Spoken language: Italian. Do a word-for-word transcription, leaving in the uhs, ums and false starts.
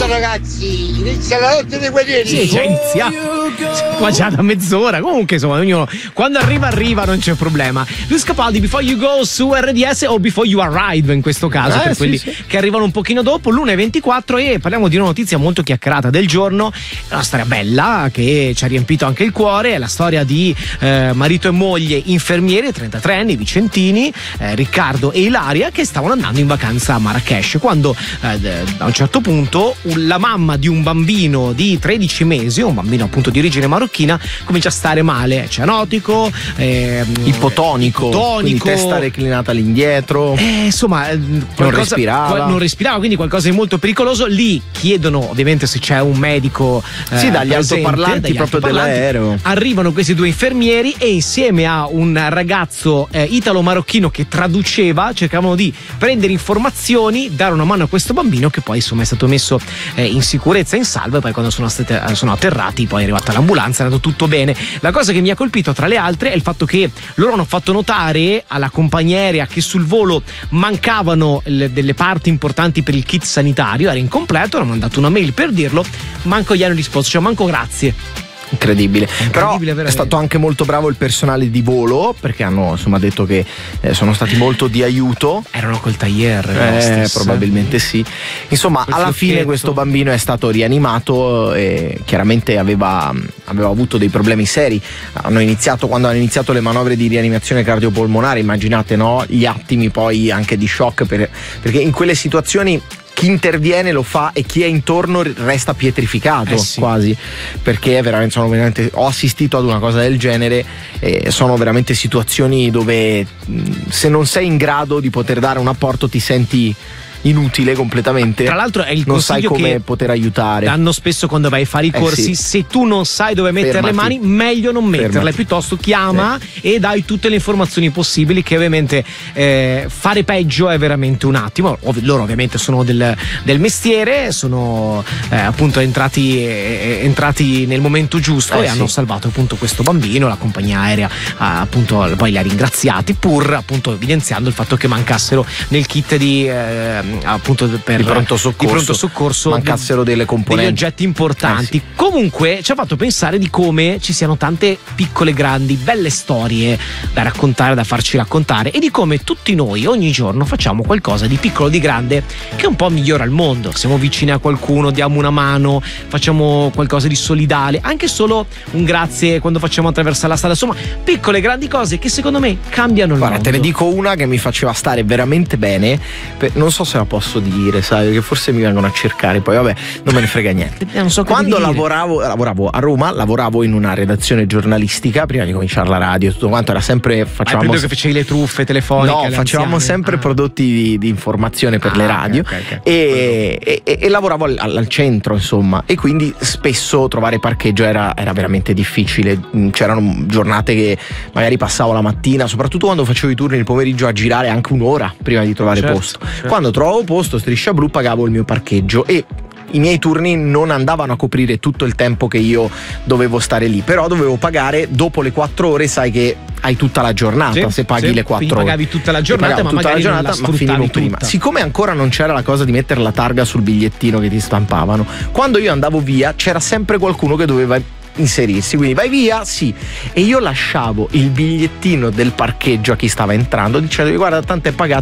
ragazzi, inizia la notte dei guerrieri. Sì, già iniziato. Qua già da mezz'ora. Comunque, insomma, ognuno quando arriva, arriva, non c'è problema. Luis Capaldi, Before You Go su R D S o Before You Arrive in questo caso, eh, per sì, quelli sì. che arrivano un pochino dopo, l'una e ventiquattro, e parliamo di una notizia molto chiacchierata del giorno. È una storia bella che ci ha riempito anche il cuore. È la storia di eh, marito e moglie infermieri, trentatré anni, vicentini, eh, Riccardo e Ilaria, che stavano andando in vacanza a Marrakech quando eh, a un certo punto la mamma di un bambino di tredici mesi, un bambino appunto di origine marocchina, comincia a stare male, cianotico, ehm, ipotonico, ipotonico, quindi testa reclinata all'indietro, eh, insomma qualcosa, non respirava qual, non respirava, quindi qualcosa di molto pericoloso. Lì chiedono ovviamente se c'è un medico, eh, sì, dagli presente, altoparlanti dagli proprio altoparlanti. dell'aereo. Arrivano questi due infermieri e insieme a un ragazzo eh, italo-marocchino che traduceva cercavano di prendere informazioni, dare una mano a questo bambino, che poi insomma è stato messo eh, in sicurezza, in salvo, e poi quando sono, state, sono atterrati poi è arrivata l'ambulanza, è andato tutto bene. La cosa che mi ha colpito tra le altre è il fatto che loro hanno fatto notare alla compagnia aerea che sul volo mancavano le, delle parti importanti per il kit sanitario, era incompleto, hanno mandato una mail per dirlo, manco gli hanno risposto, cioè manco grazie. Incredibile. Incredibile, però veramente. È stato anche molto bravo il personale di volo, perché hanno insomma detto che eh, sono stati molto di aiuto. Erano col taglier, eh, probabilmente sì. Insomma, Col alla fiocchetto. fine questo bambino è stato rianimato e chiaramente aveva, aveva avuto dei problemi seri. Hanno iniziato, quando hanno iniziato le manovre di rianimazione cardiopolmonare, immaginate, no? Gli attimi poi anche di shock, per, perché in quelle situazioni chi interviene lo fa e chi è intorno resta pietrificato, eh sì. quasi, perché veramente sono veramente, ho assistito ad una cosa del genere e sono veramente situazioni dove mh, se non sei in grado di poter dare un apporto ti senti inutile completamente. Tra l'altro è il non sai consiglio come che poter aiutare. danno spesso quando vai a fare i Eh corsi, sì. se tu non sai dove mettere Fermati. le mani, meglio non metterle, Fermati. piuttosto chiama eh. e dai tutte le informazioni possibili, che ovviamente eh, fare peggio è veramente un attimo. Ov- loro ovviamente sono del, del mestiere, sono eh, appunto entrati, eh, entrati nel momento giusto Eh e sì. hanno salvato appunto questo bambino. La compagnia aerea ha, appunto poi li ha ringraziati, pur appunto evidenziando il fatto che mancassero nel kit di eh, appunto per Di pronto soccorso, di pronto soccorso mancassero delle componenti, degli oggetti importanti. Eh sì. Comunque ci ha fatto pensare di come ci siano tante piccole, grandi, belle storie da raccontare, da farci raccontare, e di come tutti noi ogni giorno facciamo qualcosa di piccolo, di grande, che un po' migliora il mondo. Siamo vicini a qualcuno, diamo una mano, facciamo qualcosa di solidale, anche solo un grazie quando facciamo attraversare la strada. Insomma, piccole, grandi cose che secondo me cambiano il Guarda, mondo. te ne dico una che mi faceva stare veramente bene, per- non so se la posso dire, sai, perché forse mi vengono a cercare, poi vabbè, non me ne frega niente. Eh, non so come Quando dire. lavoravo, lavoravo a Roma, lavoravo in una redazione giornalistica prima di cominciare la radio e tutto quanto, era sempre, Hai facevamo credo che facevi le truffe telefoniche no, alle facevamo anziane. sempre Ah. prodotti di, di informazione per Ah, le ok, radio, ok, ok. E, e, e lavoravo al, al centro, insomma, e quindi spesso trovare parcheggio era, era veramente difficile. C'erano giornate che magari passavo la mattina, soprattutto quando facevo i turni il pomeriggio, a girare anche un'ora prima di trovare Certo, posto. certo. Quando trovavo posto, striscia blu, pagavo il mio parcheggio e i miei turni non andavano a coprire tutto il tempo che io dovevo stare lì, però dovevo pagare dopo le quattro ore, sai che hai tutta la giornata, Sì, se paghi sì. le quattro Quindi ore. pagavi tutta la giornata, Pagavo ma tutta magari la non giornata, la ma finivo sfruttavi prima. tutta. Siccome ancora non c'era la cosa di mettere la targa sul bigliettino che ti stampavano, quando io andavo via c'era sempre qualcuno che doveva inserirsi, quindi vai via, sì, e io lasciavo il bigliettino del parcheggio a chi stava entrando dicendo guarda tanto è pagato,